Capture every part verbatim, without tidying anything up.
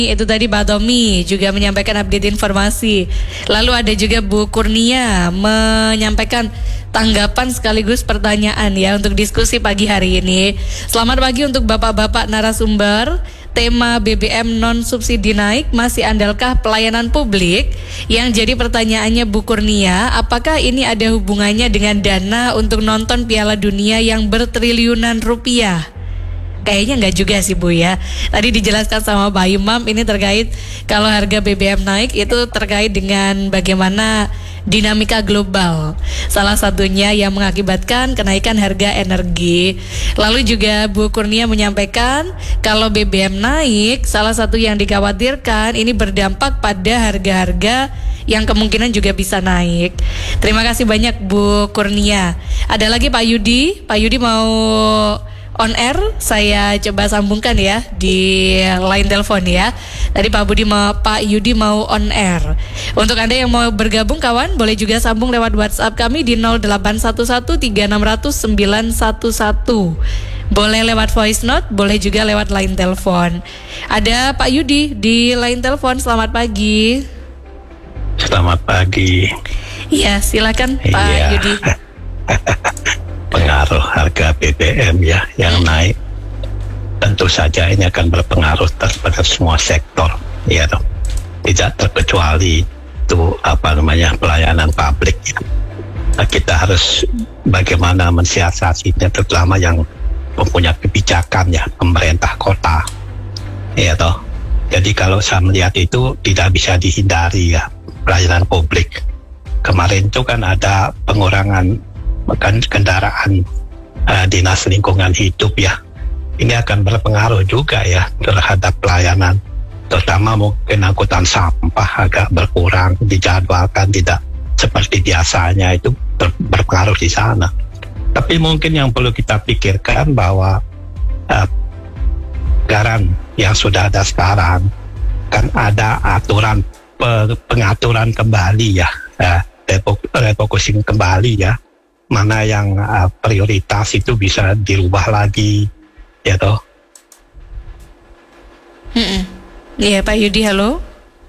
Itu tadi Pak Tommy juga menyampaikan update informasi. Lalu ada juga Bu Kurnia menyampaikan tanggapan sekaligus pertanyaan ya untuk diskusi pagi hari ini. Selamat pagi untuk bapak-bapak narasumber. Tema B B M non subsidi naik, masih andalkah pelayanan publik? Yang jadi pertanyaannya Bu Kurnia, apakah ini ada hubungannya dengan dana untuk nonton Piala Dunia yang bertriliunan rupiah? Kayaknya enggak juga sih Bu ya. Tadi dijelaskan sama Pak Imam, ini terkait kalau harga B B M naik itu terkait dengan bagaimana dinamika global. Salah satunya yang mengakibatkan kenaikan harga energi. Lalu juga Bu Kurnia menyampaikan kalau B B M naik, salah satu yang dikhawatirkan ini berdampak pada harga-harga yang kemungkinan juga bisa naik. Terima kasih banyak Bu Kurnia. Ada lagi Pak Yudi. Pak Yudi mau on air, saya coba sambungkan ya di line telepon ya. Tadi Pak Budi mau, Pak Yudi mau on air. Untuk Anda yang mau bergabung kawan, boleh juga sambung lewat WhatsApp kami di nol delapan satu satu tiga enam nol nol sembilan satu satu. Boleh lewat voice note, boleh juga lewat line telepon. Ada Pak Yudi di line telepon. Selamat pagi. Selamat pagi. Iya, silakan Pak iya. Yudi. Pengaruh harga B B M ya yang naik, tentu saja ini akan berpengaruh terhadap semua sektor, ya dong. Tidak terkecuali itu apa namanya pelayanan publik. Ya. Nah, kita harus bagaimana mensiasatinya, terutama yang mempunyai kebijakan ya pemerintah kota, ya toh. Jadi kalau saya melihat itu tidak bisa dihindari ya pelayanan publik. Kemarin itu kan ada pengurangan bahkan kendaraan uh, dinas lingkungan hidup ya, ini akan berpengaruh juga ya terhadap pelayanan, terutama mungkin angkutan sampah agak berkurang, dijadwalkan tidak seperti biasanya, itu ber, berpengaruh di sana. Tapi mungkin yang perlu kita pikirkan bahwa uh, anggaran yang sudah ada sekarang kan ada aturan pe, pengaturan kembali ya, uh, refocusing kembali ya, mana yang uh, prioritas itu bisa dirubah lagi, ya toh. Iya Pak Yudi, halo.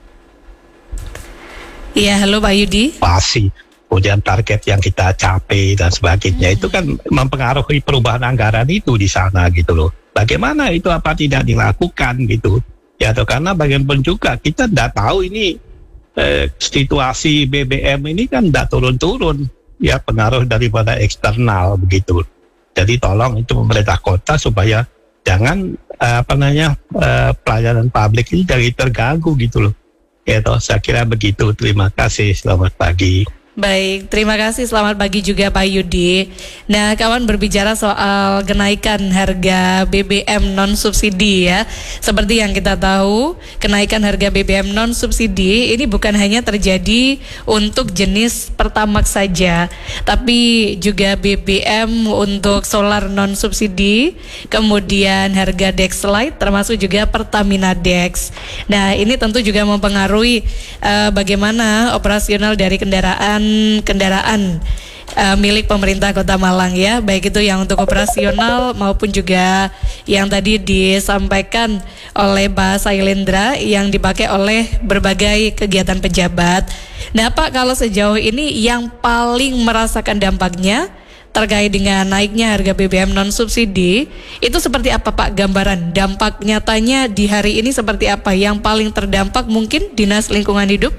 Iya halo Pak Yudi. Pasti, kemudian target yang kita capai dan sebagainya hmm. itu kan mempengaruhi perubahan anggaran itu di sana gitu loh. Bagaimana itu apa tidak dilakukan gitu, ya toh, karena bagaimanapun juga kita tidak tahu ini eh, situasi B B M ini kan tidak turun-turun. Ya pengaruh daripada eksternal begitu. Jadi tolong itu pemerintah kota supaya jangan uh, apa namanya uh, pelayanan publik ini jadi terganggu gitu loh. Ya toh, saya kira begitu. Terima kasih. Selamat pagi. Baik, terima kasih. Selamat pagi juga Pak Yudi. Nah, kawan, berbicara soal kenaikan harga B B M non subsidi ya. Seperti yang kita tahu, kenaikan harga B B M non subsidi ini bukan hanya terjadi untuk jenis Pertamax saja, tapi juga B B M untuk solar non subsidi, kemudian harga Dexlite termasuk juga Pertamina Dex. Nah, ini tentu juga mempengaruhi uh, bagaimana operasional dari kendaraan kendaraan uh, milik pemerintah Kota Malang ya, baik itu yang untuk operasional maupun juga yang tadi disampaikan oleh Pak Sailendra yang dipakai oleh berbagai kegiatan pejabat. Nah Pak, kalau sejauh ini yang paling merasakan dampaknya terkait dengan naiknya harga B B M non subsidi itu seperti apa Pak, gambaran dampak nyatanya di hari ini seperti apa? Yang paling terdampak mungkin Dinas Lingkungan Hidup?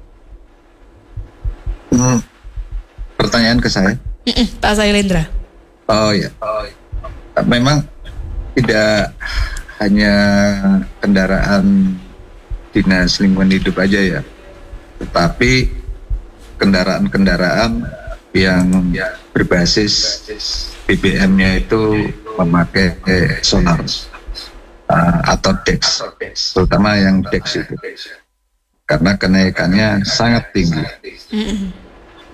Hmm, pertanyaan ke saya, Mm-mm, Pak Sailendra. Oh ya, oh, ya. Memang tidak hanya kendaraan Dinas Lingkungan Hidup aja ya, tetapi kendaraan-kendaraan yang berbasis B B M-nya itu memakai solar uh, atau Dex, terutama yang Dex itu, karena kenaikannya sangat tinggi. Mm-mm.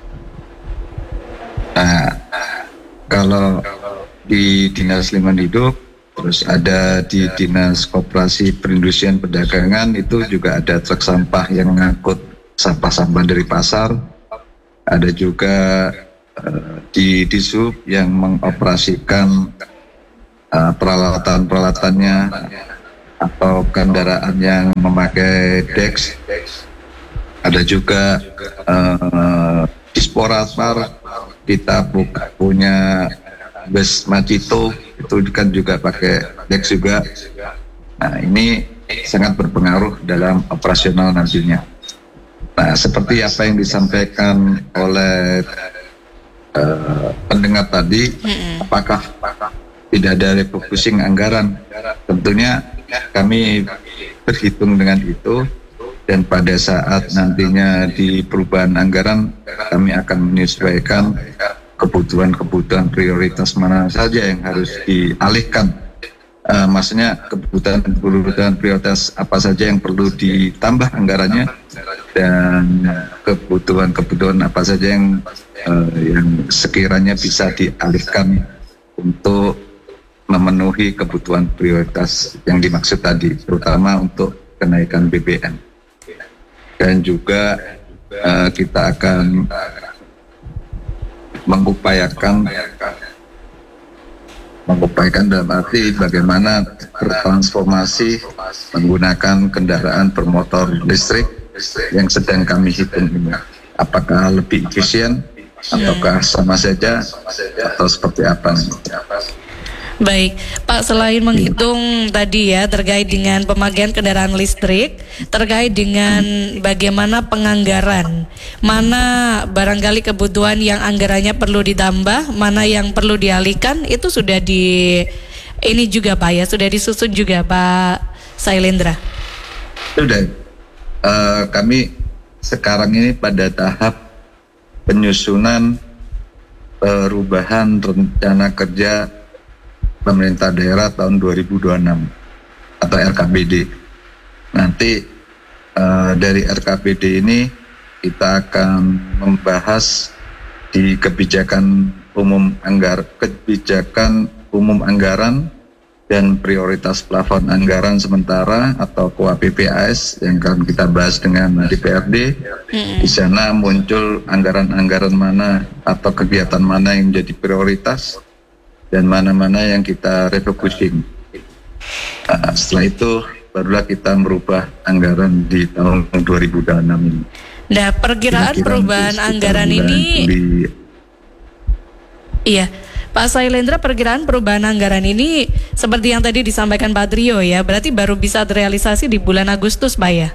Nah, kalau di Dinas Lingkungan Hidup, terus ada di Dinas Koperasi Perindustrian Perdagangan, itu juga ada truk sampah yang mengangkut sampah-sampah dari pasar. Ada juga uh, di Disub yang mengoperasikan uh, peralatan-peralatannya atau kendaraan yang memakai Dex. Ada juga uh, Disporaspar, kita buka, punya bus Macito, itu kan juga pakai Dex juga. Nah, ini sangat berpengaruh dalam operasional nantinya. Nah, seperti apa yang disampaikan oleh uh, pendengar tadi, mm-hmm. apakah, apakah tidak ada refocusing anggaran? Tentunya kami berhitung dengan itu, dan pada saat nantinya di perubahan anggaran kami akan menyesuaikan kebutuhan-kebutuhan prioritas mana saja yang harus dialihkan. Uh, maksudnya kebutuhan-kebutuhan prioritas apa saja yang perlu ditambah anggarannya, dan kebutuhan-kebutuhan apa saja yang uh, yang sekiranya bisa dialihkan untuk memenuhi kebutuhan prioritas yang dimaksud tadi, terutama untuk kenaikan B B M. Dan juga uh, kita akan mengupayakan mengupayakan dalam arti bagaimana bertransformasi menggunakan kendaraan bermotor listrik yang sedang kami hitung ini. Apakah lebih efisien ataukah sama saja atau seperti apa? Baik, Pak, selain menghitung tadi ya terkait dengan pemakaian kendaraan listrik, terkait dengan bagaimana penganggaran, mana barangkali kebutuhan yang anggarannya perlu ditambah, mana yang perlu dialihkan, itu sudah di ini juga Pak ya, sudah disusun juga Pak Sailendra. Sudah, uh, kami sekarang ini pada tahap penyusunan perubahan rencana kerja pemerintah daerah tahun dua ribu dua puluh enam atau R K P D. Nanti uh, dari R K P D ini kita akan membahas di kebijakan umum anggar kebijakan umum anggaran dan prioritas plafon anggaran sementara atau K U A P P A S yang akan kita bahas dengan D P R D. Mm-hmm. Di sana muncul anggaran-anggaran mana atau kegiatan mana yang menjadi prioritas dan mana-mana yang kita refocusing. Nah, setelah itu barulah kita merubah anggaran di tahun dua ribu dua puluh enam ini. Nah, perkiraan Kira-kira perubahan anggaran ini di... Iya, Pak Sailendra, perkiraan perubahan anggaran ini seperti yang tadi disampaikan Pak Trio ya, berarti baru bisa terrealisasi di bulan Agustus, Pak ya?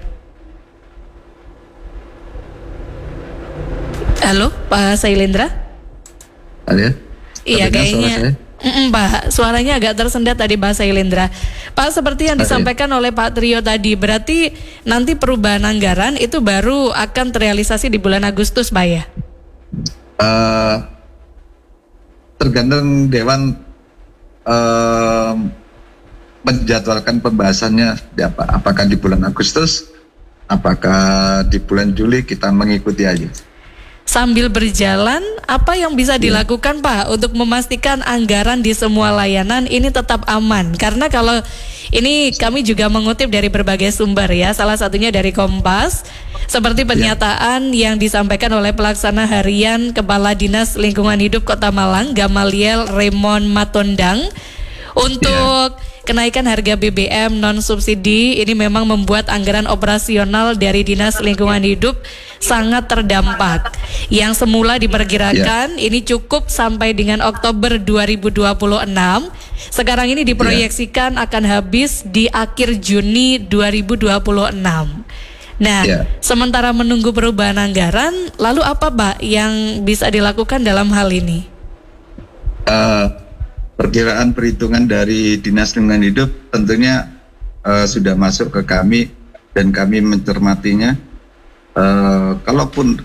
Halo, Pak Sailendra? Halo? Iya, kayaknya Mm-mm, Pak, suaranya agak tersendat tadi Pak Sailendra. Pak, seperti yang disampaikan oleh Pak Trio tadi, berarti nanti perubahan anggaran itu baru akan terrealisasi di bulan Agustus, Pak ya? Uh, tergantung Dewan uh, menjadwalkan pembahasannya apa, apakah di bulan Agustus, apakah di bulan Juli, kita mengikuti aja. Sambil berjalan, apa yang bisa dilakukan Pak untuk memastikan anggaran di semua layanan ini tetap aman? Karena kalau ini kami juga mengutip dari berbagai sumber ya, salah satunya dari Kompas, seperti pernyataan ya. yang disampaikan oleh pelaksana harian Kepala Dinas Lingkungan Hidup Kota Malang, Gamaliel Raymond Matondang, untuk ya. Kenaikan harga B B M non subsidi ini memang membuat anggaran operasional dari Dinas Lingkungan Hidup sangat terdampak. Yang semula diperkirakan yeah. ini cukup sampai dengan Oktober dua ribu dua puluh enam, sekarang ini diproyeksikan yeah. akan habis di akhir Juni dua ribu dua puluh enam. Nah, yeah. sementara menunggu perubahan anggaran, lalu apa Pak yang bisa dilakukan dalam hal ini? Uh, Perkiraan perhitungan dari Dinas Lingkungan Hidup tentunya uh, sudah masuk ke kami dan kami mencermatinya. Uh, kalaupun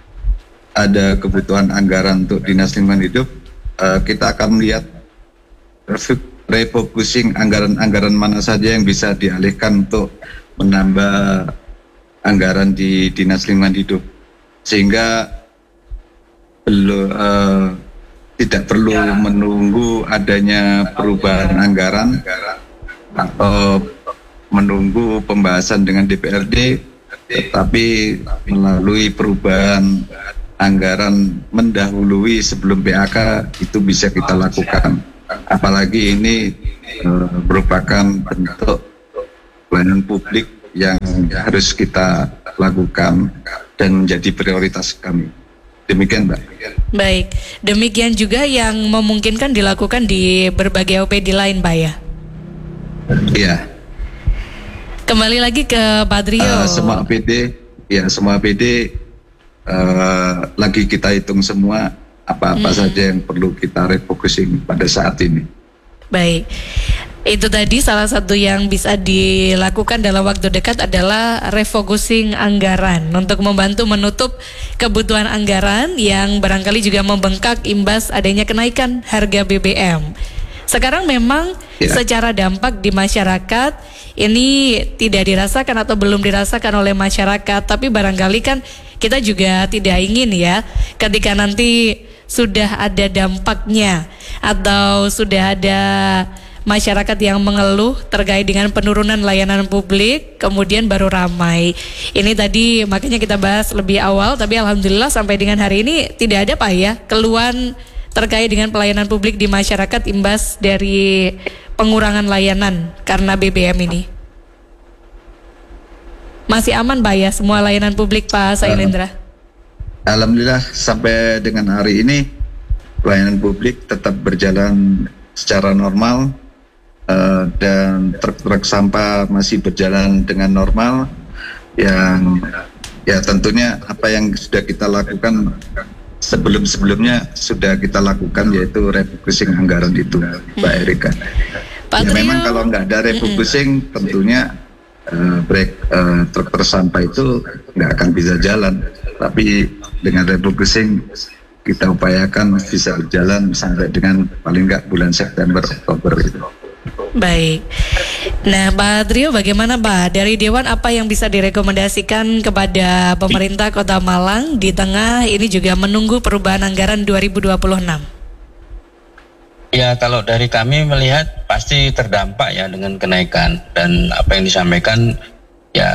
ada kebutuhan anggaran untuk Dinas Lingkungan Hidup, uh, kita akan melihat refocusing anggaran-anggaran mana saja yang bisa dialihkan untuk menambah anggaran di Dinas Lingkungan Hidup, sehingga belum uh, tidak perlu menunggu adanya perubahan anggaran atau menunggu pembahasan dengan D P R D, tetapi melalui perubahan anggaran mendahului sebelum P A K itu bisa kita lakukan. Apalagi ini e, merupakan bentuk pelayanan publik yang harus kita lakukan dan menjadi prioritas kami. Demikian, Mbak. Baik, demikian juga yang memungkinkan dilakukan di berbagai O P D lain, Pak ya? Iya. Kembali lagi ke Pak Trio. Uh, semua O P D, ya semua O P D uh, lagi kita hitung semua apa-apa hmm. saja yang perlu kita refocusing pada saat ini. Baik, itu tadi salah satu yang bisa dilakukan dalam waktu dekat adalah refocusing anggaran untuk membantu menutup kebutuhan anggaran yang barangkali juga membengkak imbas adanya kenaikan harga B B M. Sekarang memang ya, secara dampak di masyarakat ini tidak dirasakan atau belum dirasakan oleh masyarakat, tapi barangkali kan kita juga tidak ingin ya ketika nanti sudah ada dampaknya atau sudah ada masyarakat yang mengeluh terkait dengan penurunan layanan publik kemudian baru ramai. Ini tadi makanya kita bahas lebih awal, tapi alhamdulillah sampai dengan hari ini tidak ada Pak ya keluhan terkait dengan pelayanan publik di masyarakat imbas dari pengurangan layanan karena B B M ini. Masih aman Pak ya semua layanan publik Pak Sailendra? Alhamdulillah sampai dengan hari ini pelayanan publik tetap berjalan secara normal uh, dan truk-truk sampah masih berjalan dengan normal. Yang ya tentunya apa yang sudah kita lakukan sebelum-sebelumnya sudah kita lakukan, yaitu refocusing anggaran itu, Mbak Erika. Ya, memang kalau nggak ada refocusing mm-hmm. tentunya uh, break uh, truk-truk sampah itu nggak akan bisa jalan. Tapi dengan refocusing kita upayakan bisa berjalan sampai dengan paling nggak bulan September Oktober itu. Baik. Nah, Pak Trio, bagaimana Pak? Dari Dewan apa yang bisa direkomendasikan kepada pemerintah Kota Malang di tengah ini juga menunggu perubahan anggaran dua ribu dua puluh enam? Ya, kalau dari kami melihat pasti terdampak ya dengan kenaikan, dan apa yang disampaikan ya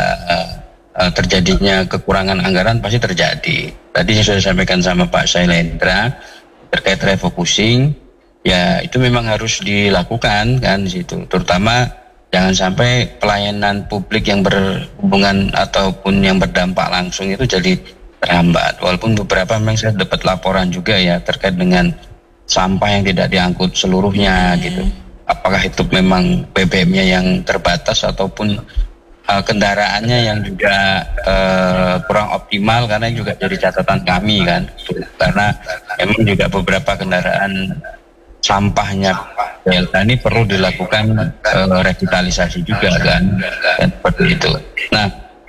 terjadinya kekurangan anggaran pasti terjadi. Tadi saya sudah sampaikan sama Pak Sailendra terkait refocusing, ya itu memang harus dilakukan kan di situ. Terutama jangan sampai pelayanan publik yang berhubungan ataupun yang berdampak langsung itu jadi terhambat. Walaupun beberapa memang saya dapat laporan juga ya terkait dengan sampah yang tidak diangkut seluruhnya gitu. Apakah itu memang B B M-nya yang terbatas ataupun Uh, kendaraannya yang juga uh, kurang optimal, karena juga jadi catatan kami kan, karena memang juga beberapa kendaraan sampahnya Delta ini perlu dilakukan uh, revitalisasi juga kan, dan seperti itu. Nah,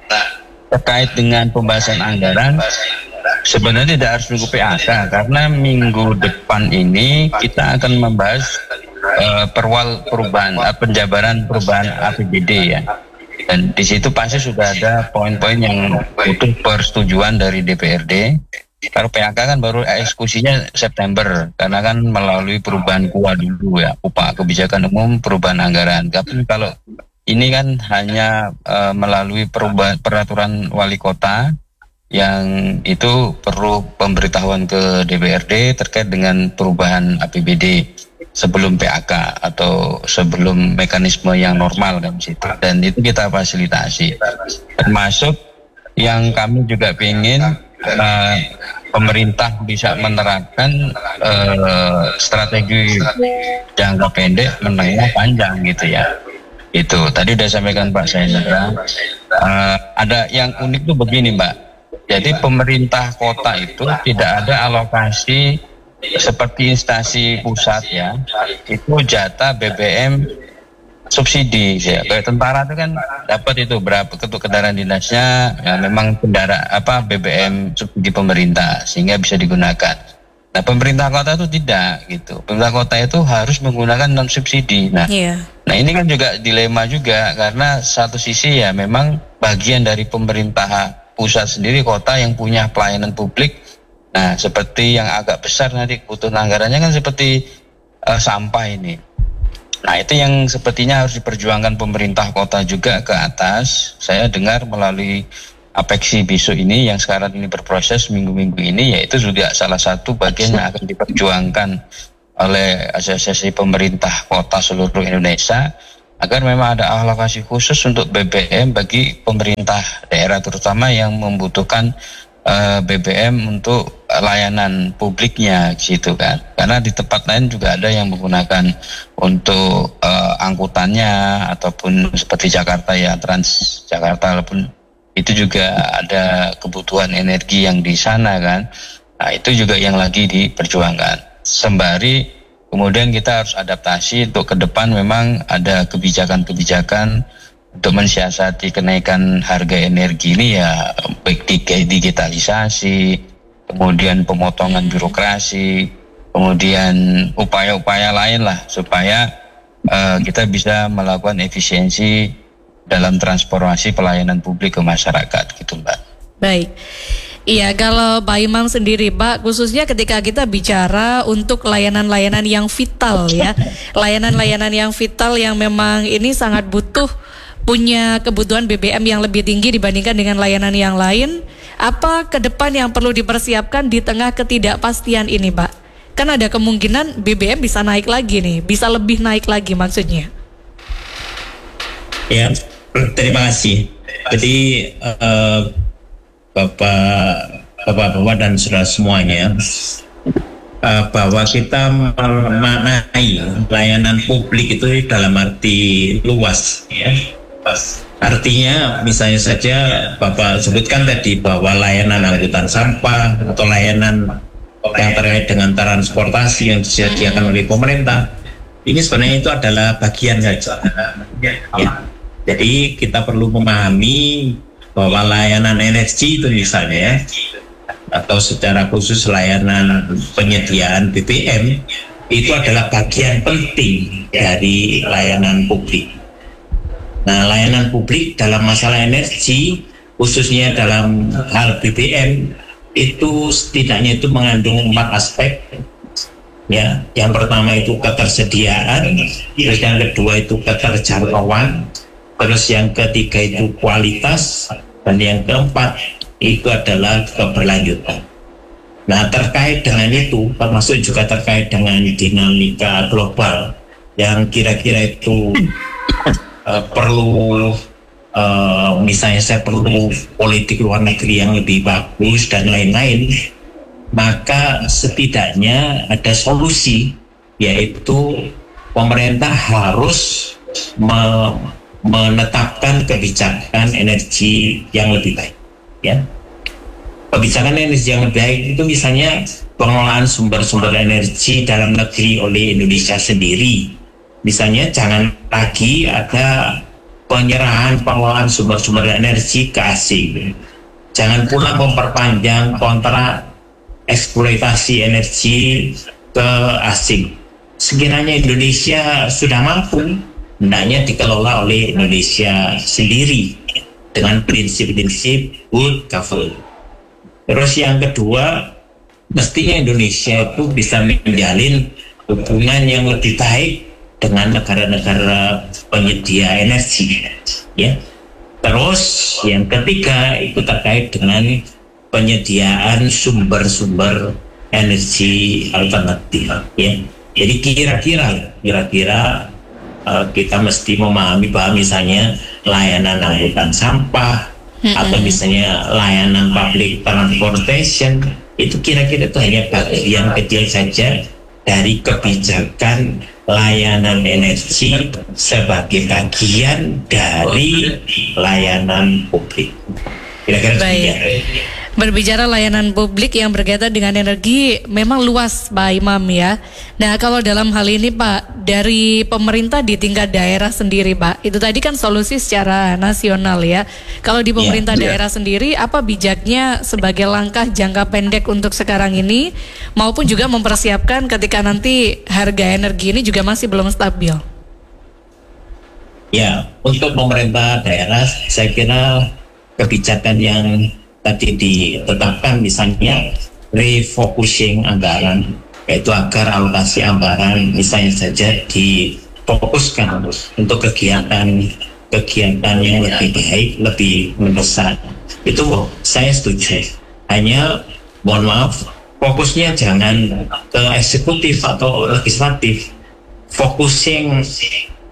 terkait dengan pembahasan anggaran sebenarnya tidak harus nunggu P A K, karena minggu depan ini kita akan membahas uh, perwal perubahan uh, penjabaran perubahan A P B D ya. Dan di situ pasti sudah ada poin-poin yang butuh persetujuan dari D P R D. Kalau P A K kan baru eksekusinya September, karena kan melalui perubahan K U A dulu ya, upah kebijakan umum perubahan anggaran. Tapi kalau ini kan hanya uh, melalui perubahan peraturan wali kota yang itu perlu pemberitahuan ke D P R D terkait dengan perubahan A P B D sebelum P A K atau sebelum mekanisme yang normal kan situ, dan itu kita fasilitasi. Termasuk yang kami juga ingin uh, pemerintah bisa menerapkan uh, strategi jangka pendek, menengah, panjang gitu ya. Itu tadi udah sampaikan Pak Sailendra. Uh, ada yang unik tuh begini Mbak. Jadi pemerintah kota itu tidak ada alokasi seperti instansi pusat ya, itu jatah B B M subsidi ya. Kayak tentara itu kan dapat itu berapa untuk kendaraan dinasnya ya, memang kendaraan apa B B M subsidi pemerintah sehingga bisa digunakan. Nah, pemerintah kota itu tidak gitu. Pemerintah kota itu harus menggunakan non subsidi. Nah, yeah. nah ini kan juga dilema juga, karena satu sisi ya memang bagian dari pemerintah pusat sendiri kota yang punya pelayanan publik. Nah, seperti yang agak besar nanti kebutuhan anggarannya kan seperti uh, sampah ini. Nah, itu yang sepertinya harus diperjuangkan pemerintah kota juga ke atas. Saya dengar melalui Apeksi besok ini yang sekarang ini berproses minggu-minggu ini, yaitu juga salah satu bagian yang akan diperjuangkan oleh asosiasi pemerintah kota seluruh Indonesia agar memang ada alokasi khusus untuk B B M bagi pemerintah daerah terutama yang membutuhkan uh, B B M untuk layanan publiknya gitu kan. Karena di tempat lain juga ada yang menggunakan untuk uh, angkutannya ataupun seperti Jakarta ya, Transjakarta, walaupun itu juga ada kebutuhan energi yang di sana kan. Nah, itu juga yang lagi diperjuangkan. Sembari kemudian kita harus adaptasi untuk ke depan, memang ada kebijakan-kebijakan untuk mensiasati kenaikan harga energi ini ya, baik digitalisasi, kemudian pemotongan birokrasi, kemudian upaya-upaya lain lah supaya uh, kita bisa melakukan efisiensi dalam transformasi pelayanan publik ke masyarakat gitu Mbak. Baik. Iya, kalau Pak Imam sendiri, Pak, khususnya ketika kita bicara untuk layanan-layanan yang vital ya, layanan-layanan yang vital yang memang ini sangat butuh punya kebutuhan B B M yang lebih tinggi dibandingkan dengan layanan yang lain, apa ke depan yang perlu dipersiapkan di tengah ketidakpastian ini, Pak? Kan ada kemungkinan B B M bisa naik lagi nih, bisa lebih naik lagi maksudnya. Ya, terima kasih. Jadi uh, Bapak, Bapak-Bapak dan saudara semuanya, uh, bahwa kita memaknai layanan publik itu dalam arti luas, ya. Artinya, misalnya saja Bapak sebutkan tadi bahwa layanan angkutan sampah atau layanan yang terkait dengan transportasi yang disediakan oleh pemerintah, ini sebenarnya itu adalah bagian saja. Ya. Jadi kita perlu memahami bahwa layanan energi itu misalnya ya, atau secara khusus layanan penyediaan B B M itu adalah bagian penting dari layanan publik. Nah, layanan publik dalam masalah energi, khususnya dalam hal B B M, itu setidaknya itu mengandung empat aspek. Ya, yang pertama itu ketersediaan, terus yang kedua itu keterjangkauan, terus yang ketiga itu kualitas, dan yang keempat itu adalah keberlanjutan. Nah, terkait dengan itu, termasuk juga terkait dengan dinamika global yang kira-kira itu uh, perlu, uh, misalnya saya perlu politik luar negeri yang lebih bagus dan lain-lain, maka setidaknya ada solusi, yaitu pemerintah harus me menetapkan kebijakan energi yang lebih baik, ya. Kebijakan energi yang lebih baik itu misalnya pengelolaan sumber-sumber energi dalam negeri oleh Indonesia sendiri. Misalnya jangan lagi ada penyerahan pengelolaan sumber-sumber energi ke asing. Jangan pula memperpanjang kontrak eksploitasi energi ke asing. Sekiranya Indonesia sudah mampu, hendaknya dikelola oleh Indonesia sendiri dengan prinsip-prinsip good government. Terus yang kedua, mestinya Indonesia itu bisa menjalin hubungan yang lebih baik dengan negara-negara penyedia energi, ya. Terus yang ketiga itu terkait dengan penyediaan sumber-sumber energi alternatif, ya. Jadi kira-kira, kira-kira uh, kita mesti memahami bahwa misalnya layanan angkutan sampah mm-hmm. atau misalnya layanan public transportation itu kira-kira itu hanya bagian kecil saja dari kebijakan layanan energi sebagai bagian dari layanan publik. Kira-kira baik. Berbicara layanan publik yang berkaitan dengan energi memang luas Pak Imam ya. Nah kalau dalam hal ini Pak, dari pemerintah di tingkat daerah sendiri Pak, itu tadi kan solusi secara nasional ya. Kalau di pemerintah yeah, daerah yeah. sendiri, apa bijaknya sebagai langkah jangka pendek untuk sekarang ini, maupun juga mempersiapkan ketika nanti harga energi ini juga masih belum stabil? Ya, untuk pemerintah daerah saya kira kebijakan yang tadi ditetapkan misalnya refocusing anggaran, yaitu agar alokasi anggaran misalnya saja difokuskan untuk kegiatan kegiatan yang lebih baik, lebih mendesak. Itu saya setuju. Hanya mohon maaf, fokusnya jangan ke eksekutif atau legislatif. Focusing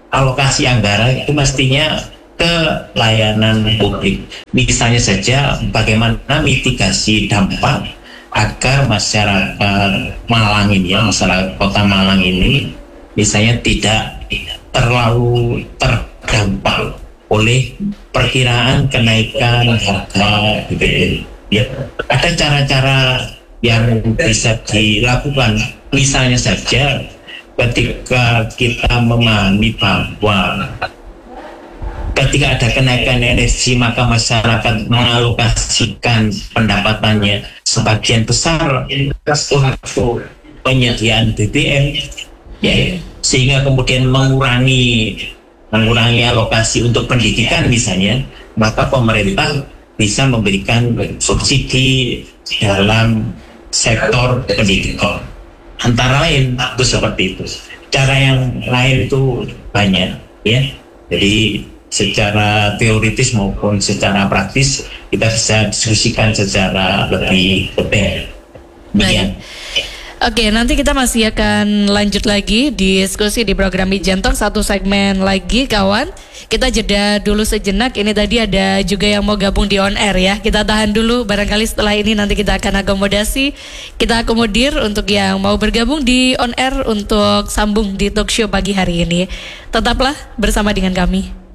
alokasi anggaran itu mestinya ke layanan publik. Misalnya saja bagaimana mitigasi dampak agar masyarakat Malang ini ya, masyarakat Kota Malang ini misalnya tidak terlalu terdampak oleh perkiraan kenaikan harga B B M. Ya, ada cara-cara yang bisa dilakukan. Misalnya saja ketika kita memahami bahwa ketika ada kenaikan energi maka masyarakat mengalokasikan pendapatannya sebagian besar untuk penyediaan B B M, ya, sehingga kemudian mengurangi mengurangi alokasi untuk pendidikan misalnya, maka pemerintah bisa memberikan subsidi dalam sektor pendidikan. Antara lain itu seperti itu. Cara yang lain itu banyak, ya. Jadi secara teoritis maupun secara praktis kita bisa diskusikan secara lebih detail. Demikian. Oke, nanti kita masih akan lanjut lagi diskusi di program Ijentong, satu segmen lagi kawan. Kita jeda dulu sejenak. Ini tadi ada juga yang mau gabung di on air ya. Kita tahan dulu, barangkali setelah ini nanti kita akan akomodasi. Kita akomodir untuk yang mau bergabung di on air untuk sambung di talk show pagi hari ini. Tetaplah bersama dengan kami.